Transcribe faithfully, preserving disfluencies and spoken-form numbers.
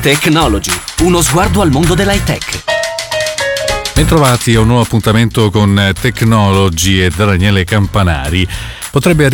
Technology, uno sguardo al mondo dell'high tech. Bentrovati a un nuovo appuntamento con Technology e Daniele Campanari. Potrebbe